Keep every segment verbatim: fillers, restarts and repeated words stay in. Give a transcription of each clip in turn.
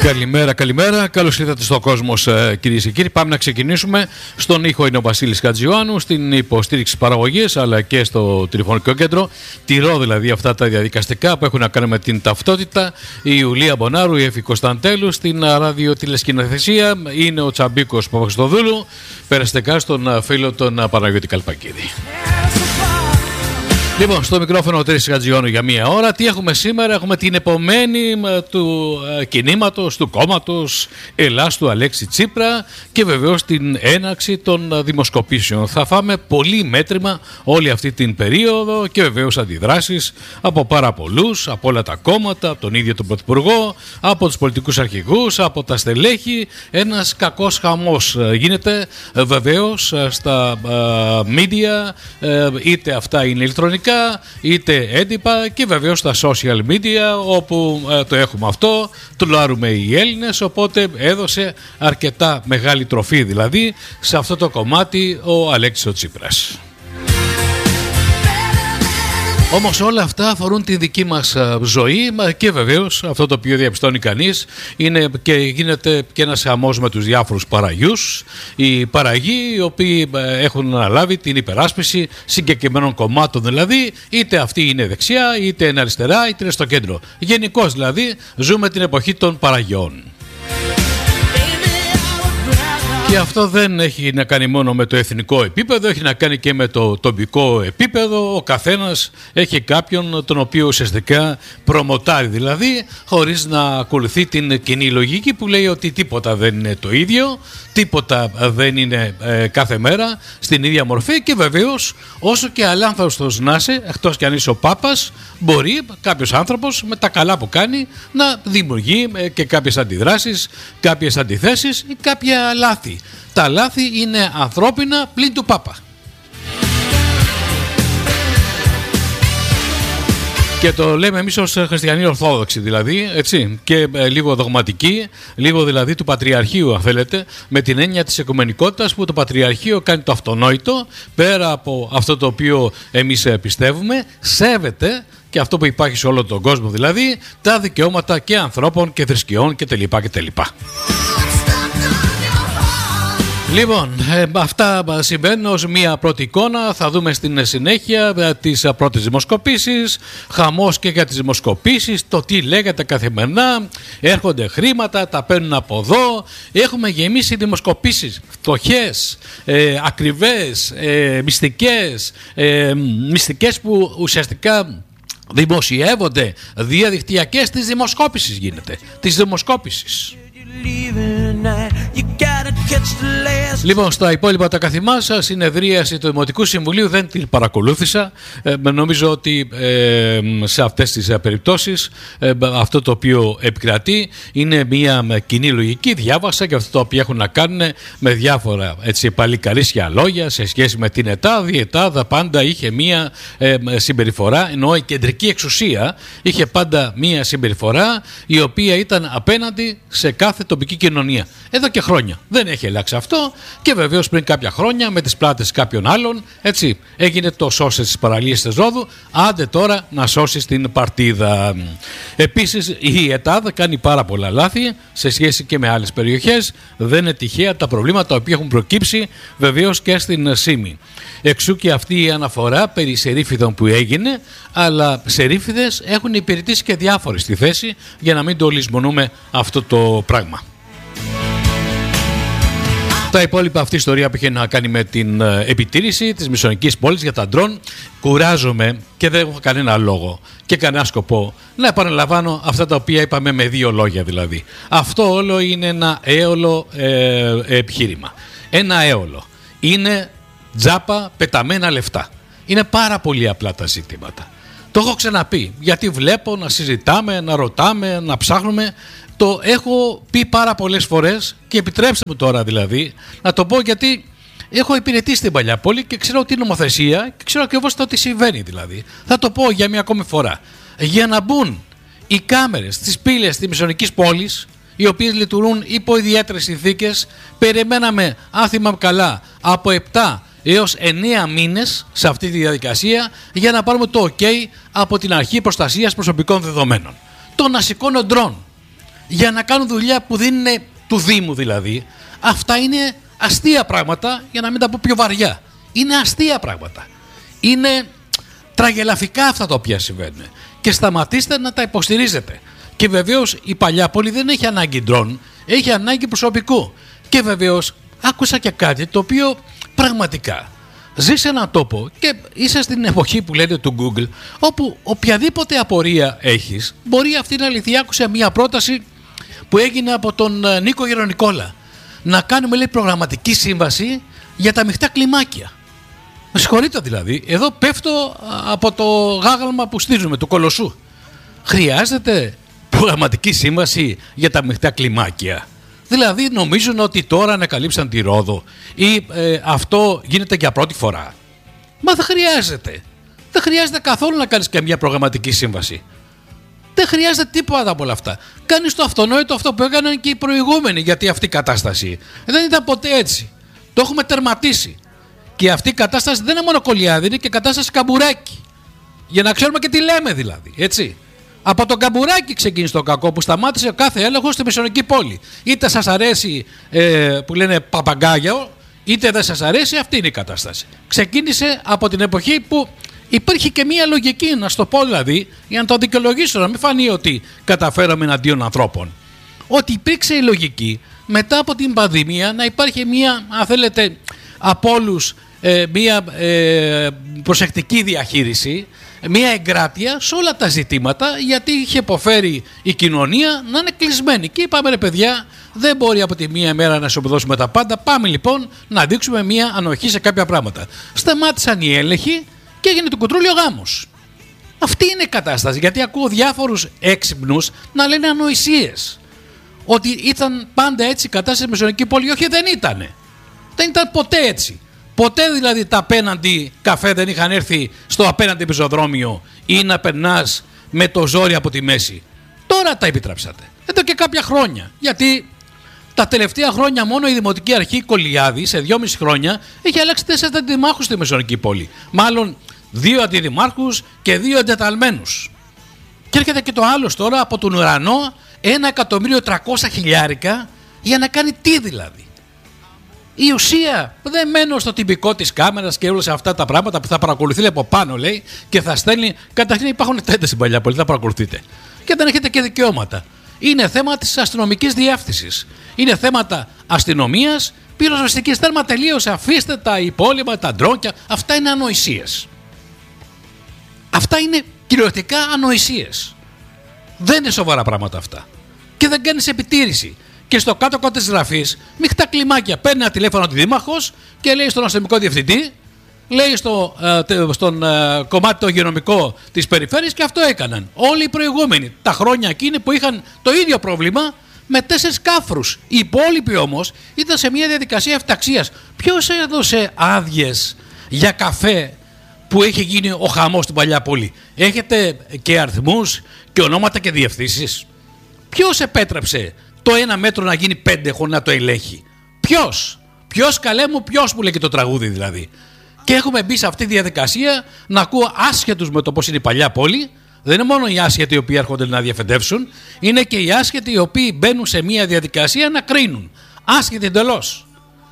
Καλημέρα, καλημέρα. Καλώς ήρθατε στο Κόσμος, κυρίες και κύριοι. Πάμε να ξεκινήσουμε. Στον ήχο είναι ο Βασίλης Χατζιωάννου, στην υποστήριξη παραγωγής αλλά και στο τηλεφωνικό κέντρο. Τηρώ δηλαδή αυτά τα διαδικαστικά που έχουν να κάνουν με την ταυτότητα. Η Ιουλία Μπονάρου, η Εφη Κωνσταντέλου. Στην ραδιοτηλεσκηνοθεσία είναι ο Τσαμπίκος Παπαξιτοδούλου. Περαστικά στον φίλο τον Παναγιώτη Καλπακίδη. Λοιπόν, στο μικρόφωνο ο Τρίσης Χατζιώνου για μία ώρα. Τι έχουμε σήμερα? Έχουμε την επομένη του ε, κινήματος, του κόμματος Ελλάς του Αλέξη Τσίπρα και βεβαίως την έναρξη των δημοσκοπήσεων. Θα φάμε πολύ μέτρημα όλη αυτή την περίοδο και βεβαίως αντιδράσεις από πάρα πολλούς, από όλα τα κόμματα, από τον ίδιο τον Πρωθυπουργό, από τους πολιτικούς αρχηγούς, από τα στελέχη. Ένας κακός χαμός γίνεται ε, βεβαίως στα ε, media, ε, είτε αυτά είναι ηλεκτρονικά είτε έντυπα και βεβαίως στα social media, όπου ε, το έχουμε αυτό, τουλάρουμε οι Έλληνες, οπότε έδωσε αρκετά μεγάλη τροφή δηλαδή σε αυτό το κομμάτι ο Αλέξης ο Τσίπρας. Όμως όλα αυτά αφορούν τη δική μας ζωή και βεβαίως αυτό το οποίο διαπιστώνει κανείς είναι και γίνεται και ένας χαμός με τους διάφορους παραγιούς. Οι παραγιοί οι οποίοι έχουν αναλάβει την υπεράσπιση συγκεκριμένων κομμάτων, δηλαδή είτε αυτή είναι δεξιά είτε είναι αριστερά είτε είναι στο κέντρο. Γενικώς δηλαδή ζούμε την εποχή των παραγιών. Και αυτό δεν έχει να κάνει μόνο με το εθνικό επίπεδο, έχει να κάνει και με το τοπικό επίπεδο. Ο καθένας έχει κάποιον τον οποίο ουσιαστικά προμοτάρει, δηλαδή χωρίς να ακολουθεί την κοινή λογική που λέει ότι τίποτα δεν είναι το ίδιο, τίποτα δεν είναι ε, κάθε μέρα στην ίδια μορφή και βεβαίως όσο και αλάνθαστος να είσαι, εκτός κι αν είσαι ο Πάπας, μπορεί κάποιος άνθρωπος με τα καλά που κάνει να δημιουργεί ε, και κάποιες αντιδράσεις, κάποιες αντιθέσεις ή κάποια λάθη. Τα λάθη είναι ανθρώπινα πλην του Πάπα. Και το λέμε εμείς ως χριστιανοί ορθόδοξοι δηλαδή, έτσι, και ε, λίγο δογματικοί, λίγο δηλαδή του Πατριαρχείου αν θέλετε, με την έννοια της οικουμενικότητας που το Πατριαρχείο κάνει το αυτονόητο, πέρα από αυτό το οποίο εμείς πιστεύουμε, σέβεται και αυτό που υπάρχει σε όλο τον κόσμο, δηλαδή τα δικαιώματα και ανθρώπων και θρησκειών κτλ. κτλ. Λοιπόν, ε, αυτά συμβαίνουν ως μία πρώτη εικόνα. Θα δούμε στην συνέχεια ε, τις ε, πρώτες δημοσκοπήσεις, χαμός και για τις δημοσκοπήσεις, το τι λέγεται καθημερινά, έρχονται χρήματα, τα παίρνουν από εδώ. Έχουμε γεμίσει δημοσκοπήσεις φτωχές, ε, ακριβές, ε, μυστικές, ε, μυστικές που ουσιαστικά δημοσιεύονται διαδικτυακές της δημοσκόπησης γίνεται, της δημοσκόπησης. Λοιπόν, στα υπόλοιπα τα καθημάς, συνεδρίαση του Δημοτικού Συμβουλίου δεν την παρακολούθησα. Ε, νομίζω ότι ε, σε αυτές τις περιπτώσεις ε, αυτό το οποίο επικρατεί είναι μια κοινή λογική. Διάβασα και αυτό το οποίο έχουν να κάνουν με διάφορα έτσι, παλικαρίσια λόγια σε σχέση με την ΕΤΑΔ. Η ΕΤΑΔ πάντα είχε μια ε, συμπεριφορά, ενώ η κεντρική εξουσία είχε πάντα μια συμπεριφορά η οποία ήταν απέναντι σε κάθε τοπική κοινωνία. Εδώ και χρόνια. Δεν έχει αλλάξει αυτό και βεβαίως πριν κάποια χρόνια με τις πλάτες κάποιων άλλων, έτσι, έγινε το σώσεις της παραλίας της Ρόδου, άντε τώρα να σώσεις την παρτίδα. Επίσης η ΕΤΑΔ κάνει πάρα πολλά λάθη σε σχέση και με άλλες περιοχές. Δεν είναι τυχαία τα προβλήματα τα οποία έχουν προκύψει βεβαίως και στην ΣΥΜΗ. Εξού και αυτή η αναφορά περί σερίφιδων που έγινε, αλλά σερίφιδες έχουν υπηρετήσει και διάφοροι στη θέση για να μην το λησμονούμε αυτό το πράγμα. Τα υπόλοιπα αυτή η ιστορία που είχε να κάνει με την επιτήρηση της μισονικής πόλης για τα ντρόν, κουράζομαι και δεν έχω κανένα λόγο και κανένα σκοπό να επαναλαμβάνω αυτά τα οποία είπαμε με δύο λόγια δηλαδή. Αυτό όλο είναι ένα έολο ε, επιχείρημα. Ένα έολο. Είναι τζάπα πεταμένα λεφτά. Είναι πάρα πολύ απλά τα ζητήματα. Το έχω ξαναπεί γιατί βλέπω να συζητάμε, να ρωτάμε, να ψάχνουμε. Το έχω πει πάρα πολλές φορές και επιτρέψτε μου τώρα δηλαδή να το πω γιατί έχω υπηρετήσει την παλιά πόλη και ξέρω την νομοθεσία και ξέρω ακριβώς το τι συμβαίνει δηλαδή. Θα το πω για μια ακόμη φορά. Για να μπουν οι κάμερες στις πύλες της μισονικής πόλης, οι οποίες λειτουργούν υπό ιδιαίτερες συνθήκες, περιμέναμε, αν θυμάμαι καλά, από επτά έως εννέα μήνες σε αυτή τη διαδικασία για να πάρουμε το OK από την Αρχή Προστασίας Προσωπικών Δεδομένων. Το να σηκώνω ντρόν για να κάνουν δουλειά που δεν είναι του Δήμου δηλαδή. Αυτά είναι αστεία πράγματα, για να μην τα πω πιο βαριά. Είναι αστεία πράγματα. Είναι τραγελαφικά αυτά τα οποία συμβαίνουν. Και σταματήστε να τα υποστηρίζετε. Και βεβαίως η παλιά πόλη δεν έχει ανάγκη ντρόν, έχει ανάγκη προσωπικού. Και βεβαίως άκουσα και κάτι το οποίο πραγματικά ζει σε έναν τόπο και είσαι στην εποχή που λένε του Google, όπου οποιαδήποτε απορία έχεις μπορεί αυτή να λυθεί. Άκουσα μια πρόταση που έγινε από τον Νίκο Γερονικόλα, να κάνουμε, λέει, προγραμματική σύμβαση για τα μειχτά κλιμάκια. Με συγχωρείτε δηλαδή, εδώ πέφτω από το γάγαλμα που στείλουμε, του Κολοσσού. Χρειάζεται προγραμματική σύμβαση για τα μειχτά κλιμάκια? Δηλαδή νομίζουν ότι τώρα ανακαλύψαν τη Ρόδο ή ε, αυτό γίνεται για πρώτη φορά? Μα δεν χρειάζεται. Δεν χρειάζεται καθόλου να κάνεις και μια προγραμματική σύμβαση. Δεν χρειάζεται τίποτα από όλα αυτά. Κάνεις το αυτονόητο αυτό που έκαναν και οι προηγούμενοι, γιατί αυτή η κατάσταση δεν ήταν ποτέ έτσι. Το έχουμε τερματίσει. Και αυτή η κατάσταση δεν είναι μόνο κολλιάδη, είναι και κατάσταση καμπουράκι. Για να ξέρουμε και τι λέμε δηλαδή, έτσι. Από τον καμπουράκι ξεκίνησε το κακό, που σταμάτησε κάθε έλεγχο στη Μεσαιωνική πόλη. Είτε σας αρέσει ε, που λένε παπαγκάγιο, είτε δεν σας αρέσει, αυτή είναι η κατάσταση. Ξεκίνησε από την εποχή που υπήρχε και μία λογική, να στο πω δηλαδή, για να το δικαιολογήσω, να μην φανεί ότι καταφέραμε εναντίον ανθρώπων. Ότι υπήρξε η λογική μετά από την πανδημία να υπάρχει μία, αν θέλετε, από όλους ε, μία ε, προσεκτική διαχείριση, μία εγκράτεια σε όλα τα ζητήματα, γιατί είχε υποφέρει η κοινωνία να είναι κλεισμένη. Και είπαμε, ρε παιδιά, δεν μπορεί από τη μία μέρα να ισοπεδώσουμε τα πάντα. Πάμε λοιπόν να δείξουμε μία ανοχή σε κάποια πράγματα. Σταμάτησαν οι έλεγχοι και έγινε το κουτρούλιο γάμος. Αυτή είναι η κατάσταση, γιατί ακούω διάφορους έξυπνους να λένε ανοησίες. Ότι ήταν πάντα έτσι η κατάσταση στη Μεσαιωνική πόλη. Όχι, δεν ήτανε. Δεν ήταν ποτέ έτσι. Ποτέ δηλαδή τα απέναντι καφέ δεν είχαν έρθει στο απέναντι πεζοδρόμιο ή να περνάς με το ζόρι από τη μέση. Τώρα τα επιτρέψατε. Εδώ και κάποια χρόνια. Γιατί τα τελευταία χρόνια μόνο η Δημοτική Αρχή Κολιάδη σε δυόμιση χρόνια έχει αλλάξει τέσσερις αντιδημάρχους στη Μεσαιωνική πόλη. Μάλλον δύο αντιδημάρχους και δύο εντεταλμένους. Και έρχεται και το άλλο τώρα από τον ουρανό, ένα εκατομμύριο τριακόσια χιλιάρικα, για να κάνει τι δηλαδή? Η ουσία δεν μένω στο τυπικό της κάμερας και όλα αυτά τα πράγματα που θα παρακολουθεί από πάνω, λέει, και θα στέλνει. Καταρχήν υπάρχουν τέντες στην παλιά πόλη, θα παρακολουθείτε. Και δεν έχετε και δικαιώματα. Είναι θέμα της αστυνομικής διεύθυνσης. Είναι θέματα αστυνομίας, πυροσβεστικής. Τέρμα, τελείωσε. Αφήστε τα υπόλοιπα, τα ντρόκια. Αυτά είναι ανοησίες. Αυτά είναι κυριολεκτικά ανοησίες. Δεν είναι σοβαρά πράγματα αυτά. Και δεν κάνεις επιτήρηση. Και στο κάτω-κάτω της γραφής, μειχτά κλιμάκια. Παίρνει ένα τηλέφωνο του δήμαρχος και λέει στον αστυνομικό διευθυντή, λέει στο, ε, στον ε, κομμάτι το υγειονομικό της περιφέρειας, και αυτό έκαναν όλοι οι προηγούμενοι. Τα χρόνια εκείνη που είχαν το ίδιο πρόβλημα με τέσσερις κάφρους. Οι υπόλοιποι όμως ήταν σε μια διαδικασία εφταξίας. Ποιος έδωσε άδειες για καφέ που έχει γίνει ο χαμός στην παλιά πόλη? Έχετε και αριθμούς και ονόματα και διευθύνσεις? Ποιος επέτρεψε το ένα μέτρο να γίνει πέντε χωρίς να το ελέγχει? Ποιος? Ποιος, καλέ μου, ποιος, που λέει και το τραγούδι δηλαδή. Και έχουμε μπει σε αυτή τη διαδικασία να ακούω άσχετους με το πώς είναι η παλιά πόλη. Δεν είναι μόνο οι άσχετοι οι οποίοι έρχονται να διαφεντεύσουν, είναι και οι άσχετοι οι οποίοι μπαίνουν σε μια διαδικασία να κρίνουν. Άσχετοι εντελώς.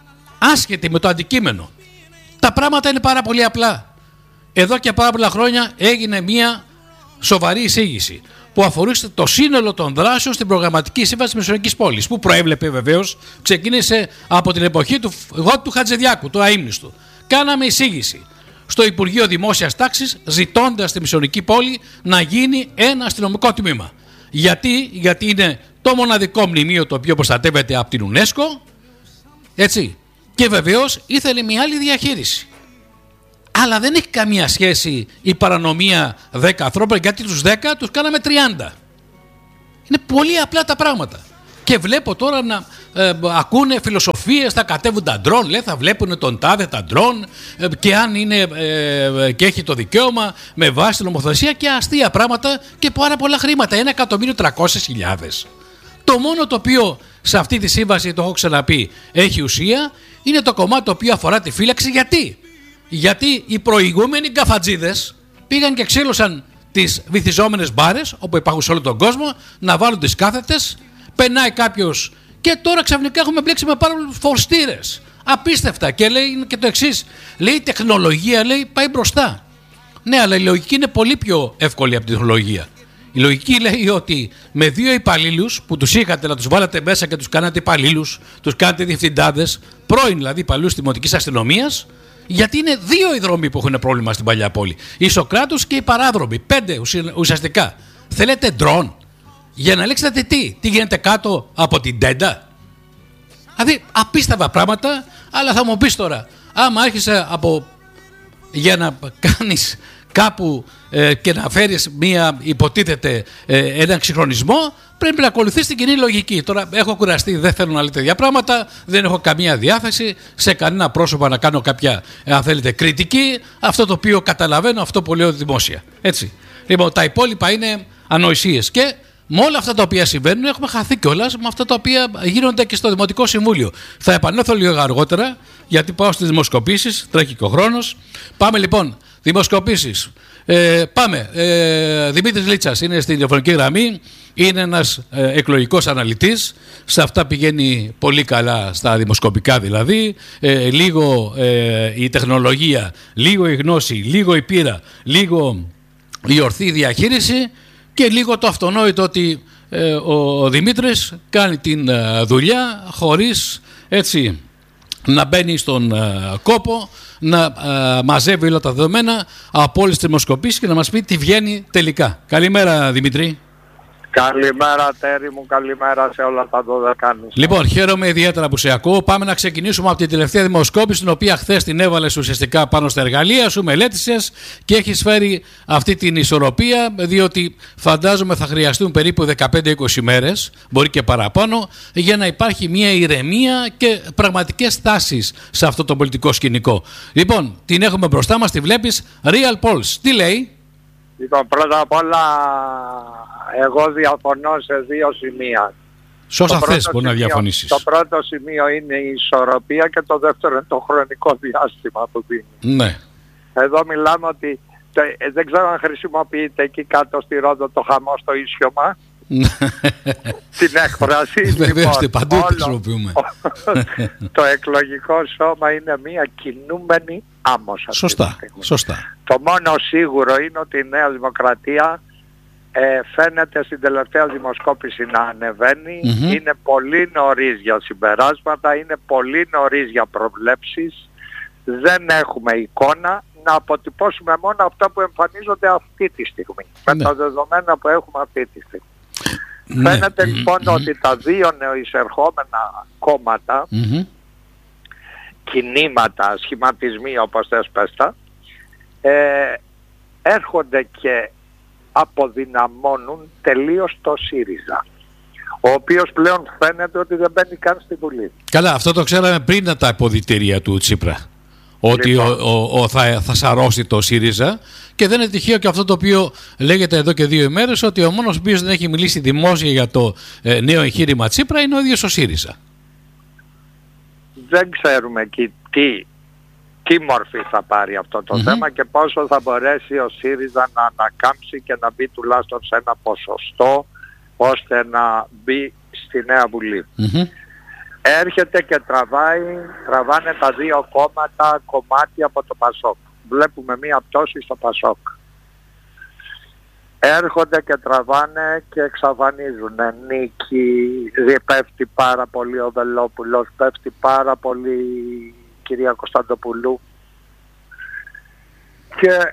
Άσχετοι με το αντικείμενο. Τα πράγματα είναι πάρα πολύ απλά. Εδώ και πάρα πολλά χρόνια έγινε μια σοβαρή εισήγηση που αφορούσε το σύνολο των δράσεων στην προγραμματική σύμβαση της Μεσαιωνικής πόλης, που προέβλεπε βεβαίως, ξεκίνησε από την εποχή του, του Χατζηδιάκου, του αείμνηστου. Κάναμε εισήγηση στο Υπουργείο Δημόσιας Τάξης, ζητώντας στη Μεσαιωνική πόλη να γίνει ένα αστυνομικό τμήμα. Γιατί, γιατί είναι το μοναδικό μνημείο το οποίο προστατεύεται από την UNESCO, έτσι. Και βεβαίως ήθελε μια άλλη διαχείριση. Αλλά δεν έχει καμία σχέση η παρανομία δέκα ανθρώπων, γιατί τους δέκα τους κάναμε τριάντα. Είναι πολύ απλά τα πράγματα. Και βλέπω τώρα να ε, ακούνε φιλοσοφίες, θα κατέβουν τα ντρόν, λέει, θα βλέπουν τον τάδε τα ντρόν ε, και αν είναι ε, και έχει το δικαίωμα με βάση την νομοθεσία, και αστεία πράγματα και πάρα πολλά χρήματα. Ένα εκατομμύριο τριακόσιες χιλιάδες. Το μόνο το οποίο σε αυτή τη σύμβαση, το έχω ξαναπεί, έχει ουσία, είναι το κομμάτι το οποίο αφορά τη φύλαξη. Γιατί? Γιατί οι προηγούμενοι γκαφατζίδες πήγαν και ξύλωσαν τις βυθιζόμενες μπάρες, όπου υπάρχουν σε όλο τον κόσμο, να βάλουν τις κάθετες, Περνάει κάποιος και τώρα ξαφνικά έχουμε μπλέξει με πάρα πολλούς φορστήρες. Απίστευτα. Και λέει και το εξής. Λέει η τεχνολογία, λέει, πάει μπροστά. Ναι, αλλά η λογική είναι πολύ πιο εύκολη από τη τεχνολογία. Η λογική λέει ότι με δύο υπαλλήλους που τους είχατε να τους βάλατε μέσα και τους κάνατε υπαλλήλους, τους κάνατε διευθυντάδες, πρώην δηλαδή υπαλλήλους της Δημοτικής Αστυνομίας, γιατί είναι δύο οι δρόμοι που έχουν πρόβλημα στην παλιά πόλη. Η Σοκράτους και οι παράδρομοι. Πέντε ουσιαστικά. Θέλετε ντρόν για να ελέγξετε τι, τι γίνεται κάτω από την τέντα. Δηλαδή απίστευτα πράγματα, αλλά θα μου πεις τώρα, άμα άρχισε από για να κάνεις κάπου ε, και να φέρεις μία υποτίθεται ε, έναν συγχρονισμό, πρέπει να ακολουθείς την κοινή λογική. Τώρα έχω κουραστεί, δεν θέλω να λέω τέτοια πράγματα, δεν έχω καμία διάθεση σε κανένα πρόσωπο να κάνω κάποια, αν θέλετε, κριτική, αυτό το οποίο καταλαβαίνω, αυτό που λέω δημόσια. Έτσι. Λοιπόν, τα υπόλοιπα είναι ανοησίες και με όλα αυτά τα οποία συμβαίνουν έχουμε χαθεί κιόλας με αυτά τα οποία γίνονται και στο Δημοτικό Συμβούλιο. Θα επανέλθω λίγο αργότερα γιατί πάω στις δημοσκοπήσεις, τρέχει και ο χρόνος. Πάμε λοιπόν, δημοσκοπήσεις. Ε, πάμε, ε, Δημήτρης Λίτσας είναι στην τηλεφωνική γραμμή, είναι ένας ε, εκλογικός αναλυτής, σε αυτά πηγαίνει πολύ καλά στα δημοσκοπικά δηλαδή, ε, λίγο ε, η τεχνολογία, λίγο η γνώση, λίγο η πείρα, λίγο η ορθή διαχείριση και λίγο το αυτονόητο ότι ε, ο Δημήτρης κάνει την ε, δουλειά χωρίς έτσι να μπαίνει στον ε, κόπο, να ε, μαζεύει όλα τα δεδομένα από όλες τις δημοσκοπήσεις και να μας πει τι βγαίνει τελικά. Καλημέρα Δημήτρη. Καλημέρα Τέρι μου, καλημέρα σε όλα τα δωδεκάνησα. Λοιπόν, χαίρομαι ιδιαίτερα που σε ακούω. Πάμε να ξεκινήσουμε από την τελευταία δημοσκόπηση, την οποία χθες την έβαλες ουσιαστικά πάνω στα εργαλεία σου, μελέτησες και έχεις φέρει αυτή την ισορροπία, διότι φαντάζομαι θα χρειαστούν περίπου δεκαπέντε είκοσι μέρες, μπορεί και παραπάνω, για να υπάρχει μια ηρεμία και πραγματικές τάσεις σε αυτό το πολιτικό σκηνικό. Λοιπόν, την έχουμε μπροστά μας, τη βλέπεις, Real Polls. Τι λέει? Λοιπόν, πρώτα απ' όλα εγώ διαφωνώ σε δύο σημεία. Σώσα θες μπορεί να διαφωνήσεις. Το πρώτο σημείο είναι η ισορροπία και το δεύτερο είναι το χρονικό διάστημα που δίνει. Ναι. Εδώ μιλάμε ότι το, δεν ξέρω αν χρησιμοποιείται εκεί κάτω στη Ρόδο το χαμό στο ίσιωμα. Την έκφραση. Βεβαίως, λοιπόν, παντού χρησιμοποιούμε. Το εκλογικό σώμα είναι μια κινούμενη άμμος. Σωστά, σωστά. Το μόνο σίγουρο είναι ότι η Νέα Δημοκρατία ε, φαίνεται στην τελευταία δημοσκόπηση να ανεβαίνει. Mm-hmm. Είναι πολύ νωρίς για συμπεράσματα, είναι πολύ νωρίς για προβλέψεις. Δεν έχουμε εικόνα, να αποτυπώσουμε μόνο αυτά που εμφανίζονται αυτή τη στιγμή. Ναι. Με τα δεδομένα που έχουμε αυτή τη στιγμή. Ναι. Φαίνεται λοιπόν mm-hmm. ότι τα δύο νεοεισερχόμενα κόμματα, mm-hmm. κινήματα, σχηματισμοί όπως θες πες τα, ε, έρχονται και αποδυναμώνουν τελείως το ΣΥΡΙΖΑ, ο οποίος πλέον φαίνεται ότι δεν μπαίνει καν στη Βουλή. Καλά, αυτό το ξέραμε πριν τα αποδυτήρια του Τσίπρα. Ότι λοιπόν, ο, ο, ο, θα, θα σαρώσει το ΣΥΡΙΖΑ και δεν είναι τυχαίο και αυτό το οποίο λέγεται εδώ και δύο ημέρες, ότι ο μόνος ο οποίος δεν έχει μιλήσει δημόσια για το ε, νέο εγχείρημα Τσίπρα είναι ο ίδιος ο ΣΥΡΙΖΑ. Δεν ξέρουμε εκεί τι, τι μορφή θα πάρει αυτό το mm-hmm. θέμα και πόσο θα μπορέσει ο ΣΥΡΙΖΑ να ανακάμψει και να μπει τουλάχιστον σε ένα ποσοστό ώστε να μπει στη Νέα Βουλή. Mm-hmm. Έρχεται και τραβάει, τραβάνε τα δύο κόμματα κομμάτια από το ΠΑΣΟΚ. Βλέπουμε μία πτώση στο ΠΑΣΟΚ. Έρχονται και τραβάνε και εξαφανίζουν. Νίκη, πέφτει πάρα πολύ ο Βελόπουλος, πέφτει πάρα πολύ η κυρία Κωνσταντοπουλού. Και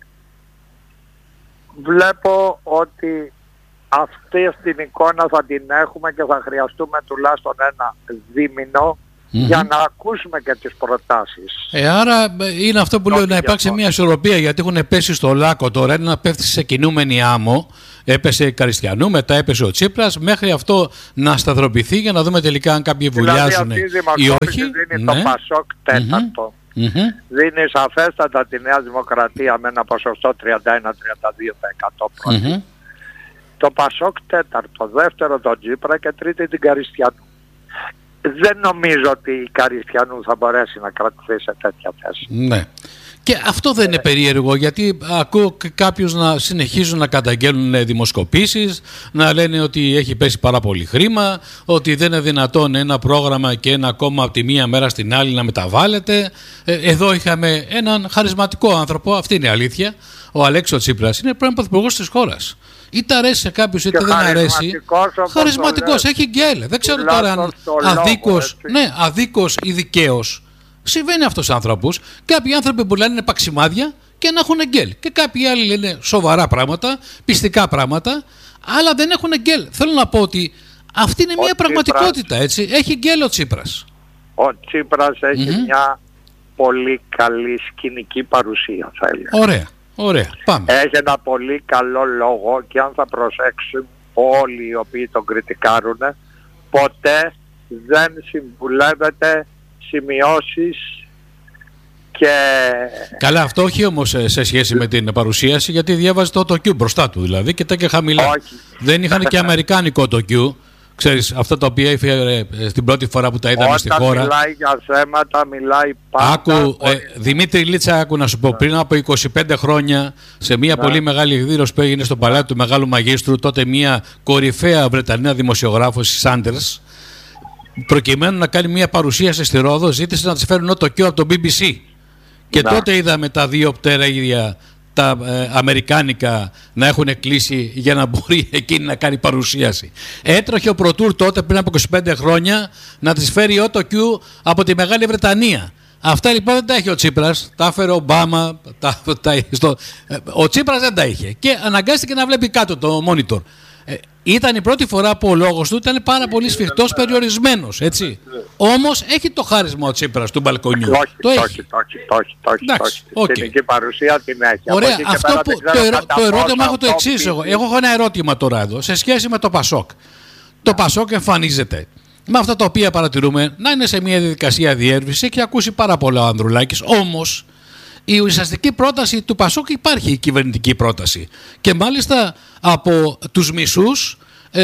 βλέπω ότι αυτή την εικόνα θα την έχουμε και θα χρειαστούμε τουλάχιστον ένα δίμηνο mm-hmm. για να ακούσουμε και τις προτάσεις. Ε, άρα είναι αυτό που λέω, να υπάρξει μια ισορροπία, γιατί έχουν πέσει στο λάκκο τώρα, είναι να πέφτει σε κινούμενη άμμο. Έπεσε Καριστιανού, μετά έπεσε ο Τσίπρας, μέχρι αυτό να σταθεροποιηθεί για να δούμε τελικά αν κάποιοι βουλιάζουν ή όχι. Δίνει ναι. το ΠΑΣΟΚ τέταρτο. Mm-hmm. Δίνει σαφέστατα τη Νέα Δημοκρατία με ένα ποσοστό τριάντα ένα με τριάντα δύο τοις εκατό πρώτη. Mm-hmm. Το ΠΑΣΟΚ τέταρτο, δεύτερο τον Τσίπρα και τρίτη την Καριστιανού. δεν νομίζω ότι η Καριστιανού θα μπορέσει να κρατηθεί σε τέτοια θέση. Ναι. Και αυτό δεν είναι περίεργο, γιατί ακούω κάποιους να συνεχίζουν να καταγγέλνουν δημοσκοπήσεις, να λένε ότι έχει πέσει πάρα πολύ χρήμα, ότι δεν είναι δυνατόν ένα πρόγραμμα και ένα κόμμα από τη μία μέρα στην άλλη να μεταβάλλεται. Εδώ είχαμε έναν χαρισματικό άνθρωπο, αυτή είναι η αλήθεια, ο Αλέξης Τσίπρας, είναι πρώην πρωθυπουργός της χώρας. Είτε αρέσει σε κάποιους είτε δεν αρέσει. Χαρισματικός, έχει γκέλ. Δεν ξέρω τώρα αν αδίκως, ναι, αδίκως ή δικαίως. Συμβαίνει αυτό στους άνθρωπους. Κάποιοι άνθρωποι που λένε είναι παξιμάδια και να έχουν γκέλ. Και κάποιοι άλλοι λένε σοβαρά πράγματα, πιστικά πράγματα, αλλά δεν έχουν γκέλ. Θέλω να πω ότι αυτή είναι ο μια Τσίπρας, πραγματικότητα, έτσι. Έχει γκέλ ο Τσίπρας. Ο Τσίπρας έχει mm-hmm. μια πολύ καλή σκηνική παρουσία, θα έλεγα. Ωραία, ωραία. Πάμε. Έχει ένα πολύ καλό λόγο και αν θα προσέξουν όλοι οι οποίοι τον κριτικάρουν, ποτέ δεν συμβουλεύεται σημειώσεις και... Καλά, αυτό όχι όμως σε σχέση με την παρουσίαση, γιατί διάβαζε το AutoCue μπροστά του δηλαδή και τα και χαμηλά. Όχι. Δεν είχαν και αμερικάνικο AutoCue. Ξέρεις, αυτά τα οποία έφερε την πρώτη φορά που τα είδαμε Όταν στη χώρα. Όταν μιλάει για θέματα, μιλάει πάντα. Άκου, ε, Δημήτρη Λίτσα, άκου να σου πω, πριν από είκοσι πέντε χρόνια, σε μια ναι. πολύ μεγάλη εκδήλωση που έγινε στο Παλάτι του Μεγάλου Μαγίστρου, τότε μια κορυφαία Βρετανία δημοσιογράφος, η Σάντερς, προκειμένου να κάνει μια παρουσίαση στη Ρόδο, ζήτησε να της φέρουν AutoCue από το μπι μπι σι. Και να. τότε είδαμε τα δύο πτέρυγια, τα ε, αμερικάνικα, να έχουν κλείσει για να μπορεί εκείνη να κάνει παρουσίαση. Έτροχε ο Προτούρ τότε πριν από είκοσι πέντε χρόνια να της φέρει AutoCue από τη Μεγάλη Βρετανία. Αυτά λοιπόν δεν τα έχει ο Τσίπρας, τα έφερε ο Ομπάμα, τα, τα, στο, ε, ο Τσίπρας δεν τα είχε και αναγκάστηκε να βλέπει κάτω το monitor. Ε, ήταν η πρώτη φορά που ο λόγος του ήταν πάρα πολύ σφιχτός, περιορισμένος, έτσι. Όμως έχει το χάρισμα ο Τσίπρας του μπαλκονιού. Όχι, το όχι, έχει. όχι, όχι, όχι, όχι. Την ειδική παρουσία την έχει. Ωραία, αυτό που, το, ερώ, το ερώτημα έχω το εξής. Εγώ. εγώ έχω ένα ερώτημα τώρα εδώ, σε σχέση με το Πασόκ. Το Πασόκ εμφανίζεται με αυτά τα οποία παρατηρούμε να είναι σε μια διαδικασία διέρευνηση. Έχει ακούσει πάρα πολλά ο Ανδρουλάκης, όμως η ουσιαστική πρόταση του Πασόκ υπάρχει, η κυβερνητική πρόταση. Και μάλιστα από τους μισούς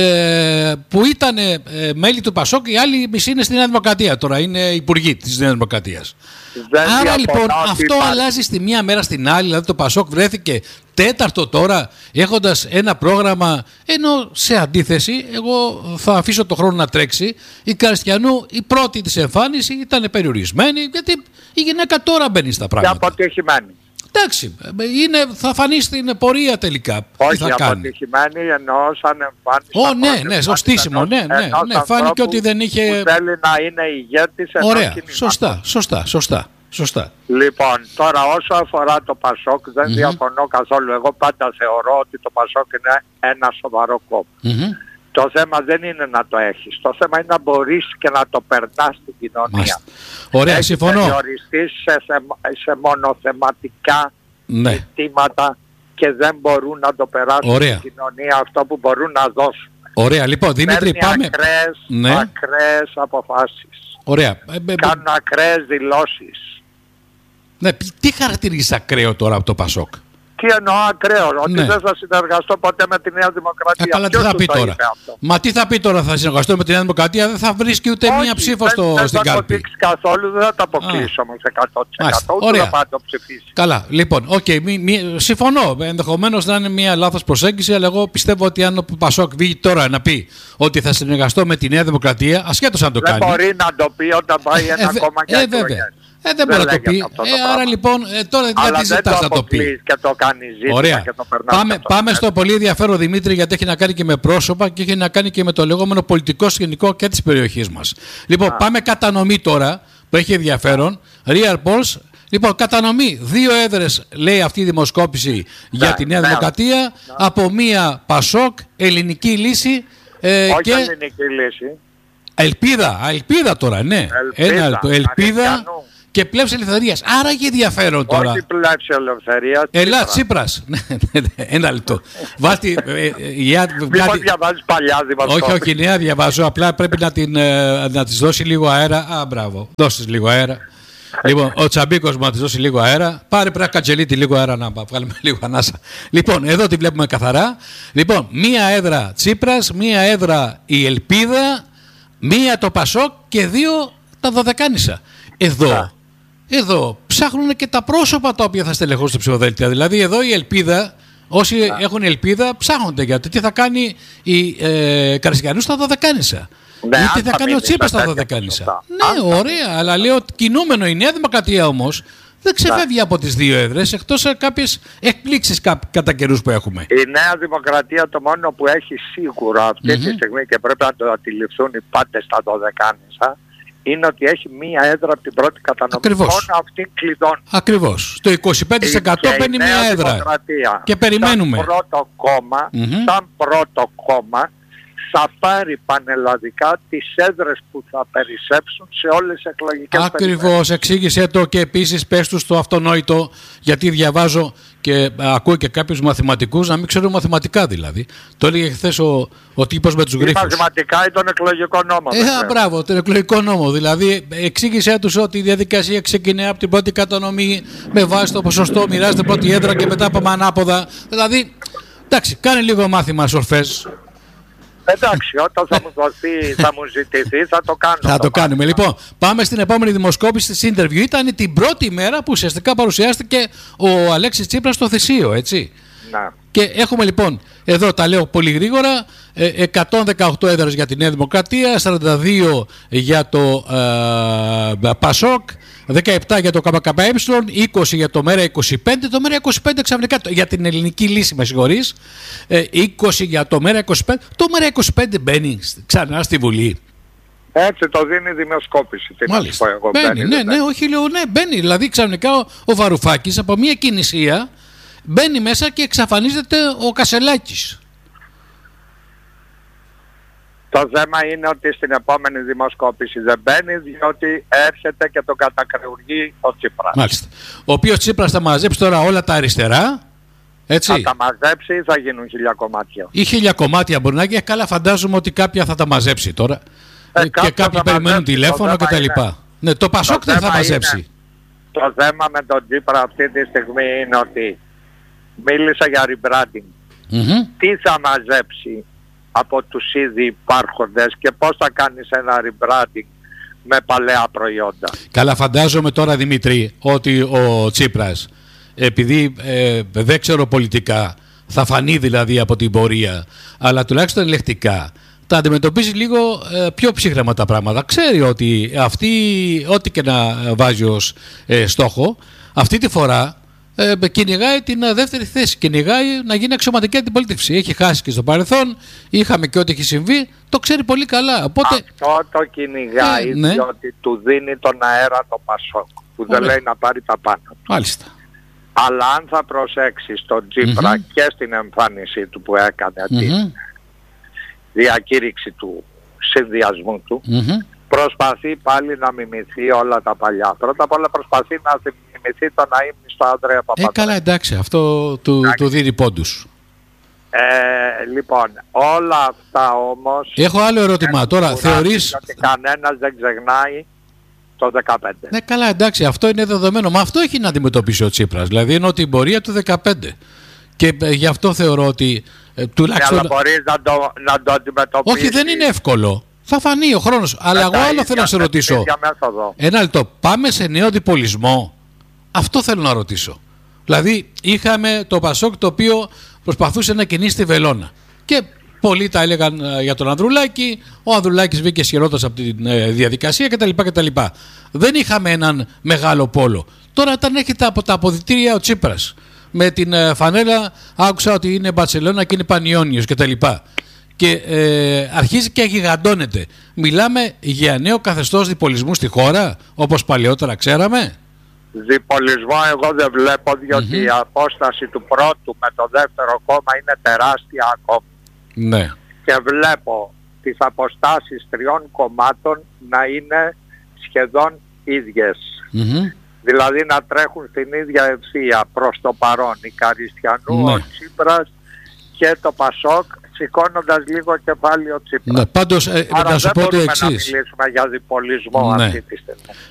ε, που ήταν ε, μέλη του Πασόκ, οι άλλοι μισοί είναι στη Νέα Δημοκρατία τώρα, είναι υπουργοί της Νέας Δημοκρατίας. Δεν Άρα λοιπόν αυτό υπάρχει. Αλλάζει στη μία μέρα στην άλλη, δηλαδή το Πασόκ βρέθηκε τέταρτο τώρα έχοντας ένα πρόγραμμα, ενώ σε αντίθεση, εγώ θα αφήσω το χρόνο να τρέξει, η Καριστιανού η πρώτη της εμφάνιση ήταν περιορισμένη, γιατί η γυναίκα τώρα μπαίνει στα πράγματα. Και αποτυχημένη. Εντάξει, είναι, θα φανεί στην πορεία τελικά. Όχι, τι θα κάνει. αποτυχημένη εννοώ σαν εμφάνιση. Ω, ναι, ναι, σωστίσιμο, ναι, ναι, ναι, φάνηκε ότι δεν είχε... Που θέλει να είναι ηγέτης ενός Ωραία, κινήματος. σωστά, σωστά, σωστά, σωστά. Λοιπόν, τώρα όσο αφορά το Πασόκ δεν mm-hmm. διαφωνώ καθόλου. Εγώ πάντα θεωρώ ότι το Πασόκ είναι ένα σοβαρό κόμμα. Mm-hmm. Το θέμα δεν είναι να το έχεις. Το θέμα είναι να μπορείς και να το περνάς στην κοινωνία. Μάλιστα. Ωραία, έχει συμφωνώ. Έχει περιοριστεί σε, σε μονοθεματικά ναι. ζητήματα και δεν μπορούν να το περάσουν Ωραία. στην κοινωνία αυτό που μπορούν να δώσουν. Ωραία, λοιπόν, Δημήτρη, πάμε. Ακραίες, ναι. ακραίες αποφάσεις. Ωραία. Κάνουν ακραίες δηλώσεις. Ναι, τι χαρακτηρίζει ακραίο τώρα από το Πασόκ? Τι εννοώ ακραίο, ότι ναι. δεν θα συνεργαστώ ποτέ με τη Νέα Δημοκρατία. Ε, καλά, τι θα πει τώρα. Μα τι θα πει τώρα, θα συνεργαστώ με τη Νέα Δημοκρατία, δεν θα βρίσκει ούτε Όχι, μία ψήφο στο, δεν, στην κάλπη. Δεν θα το δείξει καθόλου, δεν θα το αποκλείσω όμως εκατό τοις εκατό. Ούτε Ωραία. θα πάει το ψηφίσει. Καλά, λοιπόν, okay, μη, μη, συμφωνώ. Ενδεχομένως να είναι μία λάθος προσέγγιση, αλλά εγώ πιστεύω ότι αν ο Πασόκ βγει τώρα να πει ότι θα συνεργαστώ με τη Νέα Δημοκρατία, ασχέτως αν το δεν κάνει. Δεν μπορεί να το πει όταν πάει ένα ε, κόμμα και ε, βέβαια. Ε, δεν, δεν μπορεί να το πει. Ε, άρα λοιπόν, ε, τώρα γιατί ζητάς να το πει. Και το κάνει ζήτημα. Ωραία. Και το πάμε το πάμε στο πολύ ενδιαφέρον, Δημήτρη, γιατί έχει να κάνει και με πρόσωπα και έχει να κάνει και με το λεγόμενο πολιτικό σκηνικό και της περιοχής μας. Λοιπόν, Α. πάμε κατανομή τώρα, που έχει ενδιαφέρον. Real Polls. Λοιπόν, κατανομή. Δύο έδρες, λέει αυτή η δημοσκόπηση ναι, για τη Νέα ναι, Δημοκρατία. Ναι. Από μία Πασόκ, ελληνική λύση. Ε, Όχι και... ελληνική λύση. Ελπίδα. Ελπίδα τώρα, ναι. Ελπίδα. Ένα, ελπίδα. Και πλεύση ελευθερίας. Άρα έχει ενδιαφέρον τώρα. Όχι πλεύση ελευθερίας. Ελά, Τσίπρας. Ένα λεπτό. Βάζει. Μήπως διαβάζεις παλιά δημοσκόπηση. Όχι, όχι, νέα διαβάζω. Απλά πρέπει να, την, να της δώσει λίγο αέρα. Α, μπράβο. Δώσεις λίγο αέρα. Λοιπόν, ο Τσαμπίκος μου να της δώσει λίγο αέρα. Πάρε πρέπει Κατσελίτη λίγο αέρα να βγάλουμε λίγο ανάσα. Λοιπόν, εδώ τη βλέπουμε καθαρά. Λοιπόν, μία έδρα Τσίπρας, μία έδρα η Ελπίδα, μία το Πασόκ και δύο τα δωδεκάνησα. Εδώ, εδώ ψάχνουν και τα πρόσωπα τα οποία θα στελεχώσουν στο ψηφοδέλτια. Δηλαδή εδώ η ελπίδα, όσοι yeah. έχουν ελπίδα ψάχνονται για το τι θα κάνει η ε, Καριστιανού στα δωδεκάνησα. Ναι, ή τι θα κάνει ο Τσίπρας στα δωδεκάνησα. Ναι, ωραία, αλλά λέω κινούμενο η Νέα Δημοκρατία όμως δεν ξεφεύγει από τις δύο έδρες, εκτός κάποιες εκπλήξεις κατά καιρούς που έχουμε. Η Νέα Δημοκρατία το μόνο που έχει σίγουρο αυτή mm-hmm. τη στιγμή και πρέπει να το αντιληφθούν οι πάντες στα δωδεκάνησα είναι ότι έχει μία έδρα από την πρώτη κατανομή. Ακριβώς. Μόνο αυτή κλειδώνει. Ακριβώς. Το είκοσι πέντε τοις εκατό παίρνει μία έδρα. Και περιμένουμε. Σαν πρώτο κόμμα, mm-hmm. σαν πρώτο κόμμα θα πάρει πανελλαδικά τις έδρες που θα περισσέψουν σε όλες τις εκλογικές περιφέρειες. Ακριβώς, εξήγησέ το και επίσης πες του στο αυτονόητο, γιατί διαβάζω και ακούω και κάποιους μαθηματικούς να μην ξέρουν μαθηματικά δηλαδή. Το έλεγε χθες ο, ο τύπος με τους γρίφους. Μαθηματικά ή τον εκλογικό νόμο. Ε, μπράβο, τον εκλογικό νόμο. Δηλαδή εξήγησέ τους ότι η διαδικασία ξεκινάει από την πρώτη κατανομή με βάση το ποσοστό, μοιράζεται πρώτη έδρα και μετά πάμε ανάποδα. Δηλαδή, εντάξει, κάνε λίγο μάθημα σορφές. Εντάξει, όταν θα μου δοθεί, θα μου ζητηθεί, θα το κάνω. Θα το, το κάνουμε. Λοιπόν, πάμε στην επόμενη δημοσκόπηση της interview. Ήταν την πρώτη μέρα που ουσιαστικά παρουσιάστηκε ο Αλέξης Τσίπρας στο Θησίο, έτσι. Να. Και έχουμε λοιπόν, εδώ τα λέω πολύ γρήγορα, εκατόν δεκαοκτώ έδρες για τη Νέα Δημοκρατία, σαράντα δύο για το ε, Πασόκ, δεκαεπτά για το ΚΚΕ, είκοσι για το ΜΕΡΑ είκοσι πέντε, το ΜΕΡΑ είκοσι πέντε ξαφνικά για την ελληνική λύση, με συγχωρείς, είκοσι για το ΜΕΡΑ είκοσι πέντε, το ΜΕΡΑ είκοσι πέντε μπαίνει ξανά στη Βουλή. Έτσι το δίνει η δημοσκόπηση. Τι Μάλιστα. Εγώ, μπαίνει, μπαίνει, ναι, ναι, όχι λέω, ναι, μπαίνει. Δηλαδή ξαφνικά ο, ο Βαρουφάκης από μια κινησία μπαίνει μέσα και εξαφανίζεται ο Κασελάκης. Το θέμα είναι ότι στην επόμενη δημοσκόπηση δεν μπαίνει, διότι έρχεται και τον κατακρεουργεί ο Τσίπρας. Μάλιστα. Ο οποίος Τσίπρας θα μαζέψει τώρα όλα τα αριστερά. Έτσι. Θα τα μαζέψει ή θα γίνουν χίλια κομμάτια. Ή χίλια κομμάτια μπορεί να γίνει. Καλά, φαντάζομαι ότι κάποια θα τα μαζέψει τώρα. Ε, και κάποιοι περιμένουν τηλέφωνο κτλ. Ναι, το Πασόκ δεν θα μαζέψει. Είναι, το θέμα με τον Τσίπρα αυτή τη στιγμή είναι ότι μίλησα για rebranding. Mm-hmm. Τι θα μαζέψει από τους ήδη υπάρχοντες και πώς θα κάνεις ένα rebranding με παλαιά προϊόντα. Καλά, φαντάζομαι τώρα, Δημήτρη, ότι ο Τσίπρας, επειδή ε, δεν ξέρω πολιτικά, θα φανεί δηλαδή από την πορεία, αλλά τουλάχιστον ελεκτικά τα αντιμετωπίζει λίγο ε, πιο ψύχρεμα τα πράγματα. Ξέρει ότι αυτή, ό,τι και να βάζει ως ε, στόχο, αυτή τη φορά Ε, κυνηγάει την uh, δεύτερη θέση. Κυνηγάει να γίνει αξιωματική αντιπολίτευση. Έχει χάσει και στο παρελθόν. Είχαμε και ό,τι έχει συμβεί. Το ξέρει πολύ καλά. Οπότε... Αυτό το κυνηγάει ε, ναι. διότι του δίνει τον αέρα το Πασόκ. Που Ωραία. δεν λέει να πάρει τα πάνω του. Μάλιστα. Αλλά αν θα προσέξει τον Τσίπρα mm-hmm. και στην εμφάνισή του που έκανε mm-hmm. την διακήρυξη του συνδυασμού του, mm-hmm. προσπαθεί πάλι να μιμηθεί όλα τα παλιά. Πρώτα απ' όλα προσπαθεί να μιμηθεί τον αείμνη στο Ανδρέα Παπαδόπουλο. Ε, καλά, εντάξει, αυτό του, του δίνει πόντους. Ε, λοιπόν, όλα αυτά όμως... Έχω άλλο ερώτημα τώρα, θεωρείς... Ότι κανένας δεν ξεχνάει το δεκαπέντε. Ναι, καλά, εντάξει, αυτό είναι δεδομένο. Μα αυτό έχει να αντιμετωπίσει ο Τσίπρας. Δηλαδή είναι ότι η πορεία του δεκαπέντε. Και ε, γι' αυτό θεωρώ ότι ε, τουλάχιστον... Ναι, αλλά μπορείς να το, να το αντιμετωπίσεις. Όχι, δεν είναι εύκολο. Θα φανεί ο χρόνος. Αλλά εγώ άλλο θέλω να σε ρωτήσω. Ένα λεπτό. Πάμε σε νέο διπολισμό. Αυτό θέλω να ρωτήσω. Δηλαδή είχαμε το Πασόκ το οποίο προσπαθούσε να κινήσει τη βελόνα. Και πολλοί τα έλεγαν για τον Ανδρουλάκη. Ο Ανδρουλάκης βγήκε ισχυρότερος από τη διαδικασία κτλ, κτλ. Δεν είχαμε έναν μεγάλο πόλο. Τώρα όταν έρχεται από τα αποδυτήρια ο Τσίπρας με την φανέλα, άκουσα ότι είναι Μπαρσελόνα και είναι Πανιόνιος κτλ. Και ε, αρχίζει και γιγαντώνεται. Μιλάμε για νέο καθεστώς διπολισμού στη χώρα, όπως παλαιότερα ξέραμε. Διπολισμό εγώ δεν βλέπω, διότι mm-hmm. η απόσταση του πρώτου με το δεύτερο κόμμα είναι τεράστια ακόμα. Ναι. Και βλέπω τις αποστάσεις τριών κομμάτων να είναι σχεδόν ίδιες. Mm-hmm. Δηλαδή να τρέχουν στην ίδια ευθεία προς το παρόν. Η Καριστιανού, ναι. ο Τσίπρας και το Πασόκ, σηκώνοντας λίγο κεφάλι ο Τσίπρας. Ναι, πάντως, ε, Άρα να σου δεν πω το μπορούμε εξής. να μιλήσουμε για διπολισμό ναι. αυτή τη στιγμή.